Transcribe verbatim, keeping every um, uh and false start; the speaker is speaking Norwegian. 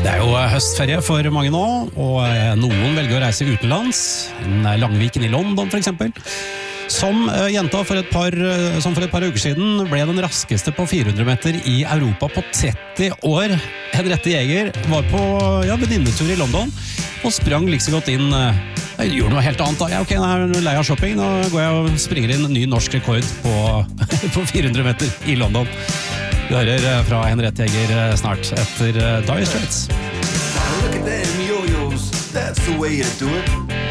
Det er jo høstferie for mange nå, og noen velger å reise utenlands. Langviken i London for eksempel. Som jenta for et par, som for et par uker siden ble den raskeste på fire hundre meter i Europa på tretti år. Henriette Jæger var på ja, venninnetur i London og sprang like så godt inn. Jeg gjorde noe helt annet da. Ja, ok, nå er jeg lei av shopping. Nå går jeg og springer inn en ny norsk rekord på, på fire hundre meter i London. Vi hører fra Henriette Jæger snart etter Dire Straits. Look at them yo-yos, that's the way to do it.